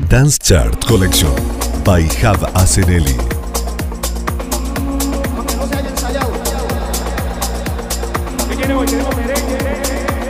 Dance Chart Collection by Jav Aseneli. Aunque no se haya ensayado. ¿Qué quiere hoy? Tenemos merengue.